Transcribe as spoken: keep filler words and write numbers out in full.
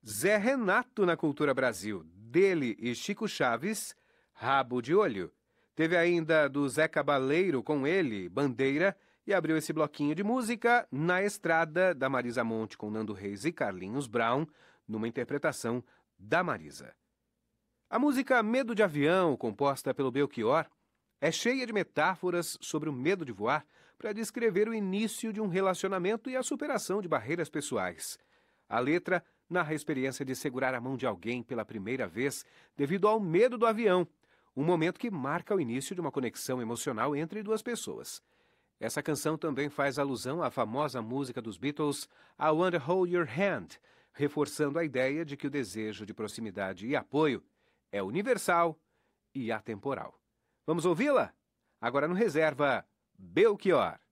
Zé Renato na Cultura Brasil, dele e Chico Chaves, Rabo de Olho. Teve ainda do Zé Cabaleiro com ele, Bandeira, e abriu esse bloquinho de música Na Estrada, da Marisa Monte com Nando Reis e Carlinhos Brown, numa interpretação da Marisa. A música Medo de Avião, composta pelo Belchior, é cheia de metáforas sobre o medo de voar para descrever o início de um relacionamento e a superação de barreiras pessoais. A letra narra a experiência de segurar a mão de alguém pela primeira vez devido ao medo do avião, um momento que marca o início de uma conexão emocional entre duas pessoas. Essa canção também faz alusão à famosa música dos Beatles, I Want to Hold Your Hand, reforçando a ideia de que o desejo de proximidade e apoio é universal e atemporal. Vamos ouvi-la? Agora no Reserva, Belchior.